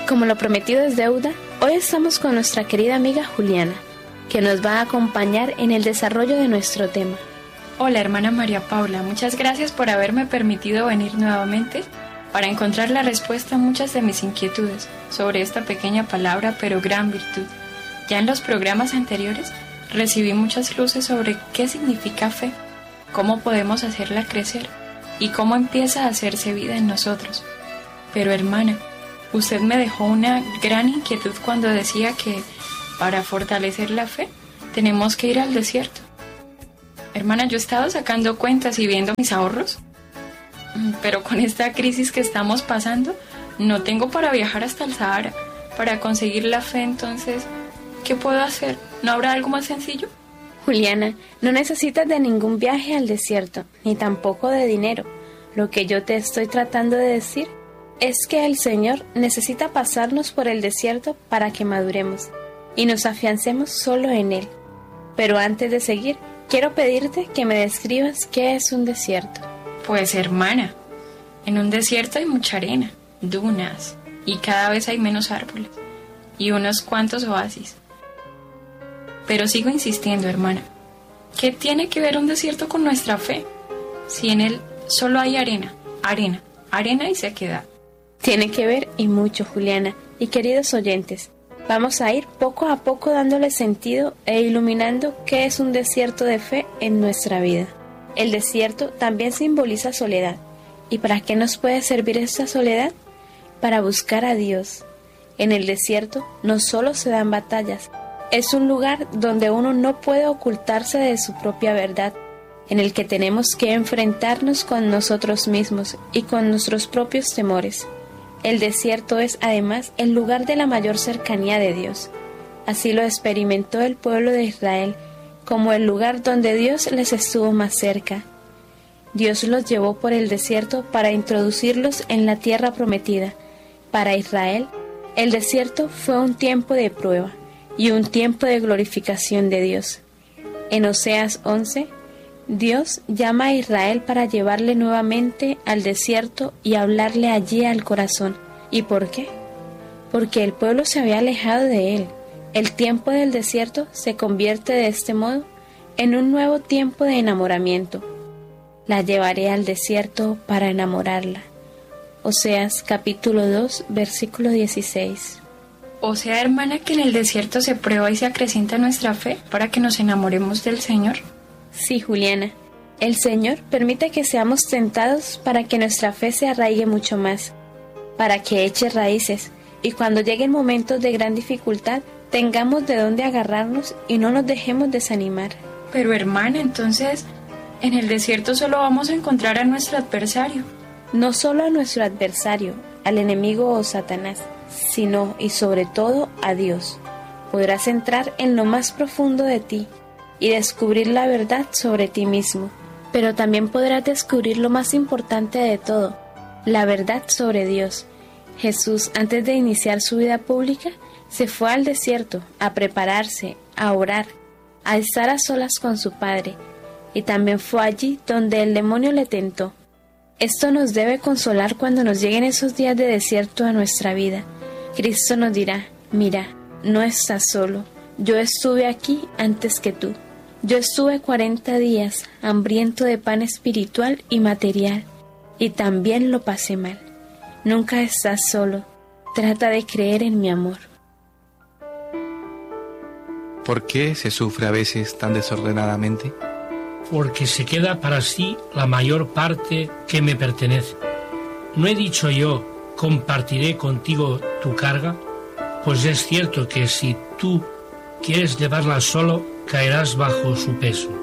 como lo prometido es deuda, hoy estamos con nuestra querida amiga Juliana, que nos va a acompañar en el desarrollo de nuestro tema. Hola, hermana María Paula, muchas gracias por haberme permitido venir nuevamente para encontrar la respuesta a muchas de mis inquietudes sobre esta pequeña palabra pero gran virtud. Ya en los programas anteriores recibí muchas luces sobre qué significa fe, cómo podemos hacerla crecer y cómo empieza a hacerse vida en nosotros. Pero hermana, usted me dejó una gran inquietud cuando decía que para fortalecer la fe tenemos que ir al desierto. Hermana, yo he estado sacando cuentas y viendo mis ahorros, pero con esta crisis que estamos pasando no tengo para viajar hasta el Sahara para conseguir la fe. Entonces, ¿qué puedo hacer? ¿No habrá algo más sencillo? Juliana, no necesitas de ningún viaje al desierto, ni tampoco de dinero. Lo que yo te estoy tratando de decir es que el Señor necesita pasarnos por el desierto para que maduremos y nos afiancemos solo en Él. Pero antes de seguir, quiero pedirte que me describas qué es un desierto. Pues hermana, en un desierto hay mucha arena, dunas, y cada vez hay menos árboles, y unos cuantos oasis. Pero sigo insistiendo, hermana, ¿qué tiene que ver un desierto con nuestra fe? Si en él solo hay arena, arena, arena y sequedad. Tiene que ver y mucho, Juliana, y queridos oyentes. Vamos a ir poco a poco dándole sentido e iluminando qué es un desierto de fe en nuestra vida. El desierto también simboliza soledad. ¿Y para qué nos puede servir esta soledad? Para buscar a Dios. En el desierto no solo se dan batallas, es un lugar donde uno no puede ocultarse de su propia verdad, en el que tenemos que enfrentarnos con nosotros mismos y con nuestros propios temores. El desierto es además el lugar de la mayor cercanía de Dios. Así lo experimentó el pueblo de Israel, como el lugar donde Dios les estuvo más cerca. Dios los llevó por el desierto para introducirlos en la tierra prometida. Para Israel, el desierto fue un tiempo de prueba y un tiempo de glorificación de Dios. En Oseas 11, Dios llama a Israel para llevarle nuevamente al desierto y hablarle allí al corazón. ¿Y por qué? Porque el pueblo se había alejado de él. El tiempo del desierto se convierte de este modo en un nuevo tiempo de enamoramiento. La llevaré al desierto para enamorarla. Oseas capítulo 2, versículo 16. O sea, hermana, que en el desierto se prueba y se acrecienta nuestra fe para que nos enamoremos del Señor. Sí, Juliana. El Señor permite que seamos tentados para que nuestra fe se arraigue mucho más, para que eche raíces, y cuando lleguen momentos de gran dificultad, tengamos de dónde agarrarnos y no nos dejemos desanimar. Pero hermana, entonces, en el desierto solo vamos a encontrar a nuestro adversario. No solo a nuestro adversario, al enemigo o Satanás, sino y sobre todo a Dios. Podrás entrar en lo más profundo de ti y descubrir la verdad sobre ti mismo, pero también podrás descubrir lo más importante de todo, la verdad sobre Dios. Jesús, antes de iniciar su vida pública, se fue al desierto a prepararse, a orar, a estar a solas con su Padre, y también fue allí donde el demonio le tentó. Esto nos debe consolar cuando nos lleguen esos días de desierto a nuestra vida. Cristo nos dirá: mira, no estás solo, yo estuve aquí antes que tú. Yo estuve 40 días hambriento de pan espiritual y material, y también lo pasé mal. Nunca estás solo, trata de creer en mi amor. ¿Por qué se sufre a veces tan desordenadamente? Porque se queda para sí la mayor parte que me pertenece. ¿No he dicho yo, compartiré contigo tu carga? Pues es cierto que si tú quieres llevarla solo, caerás bajo su peso.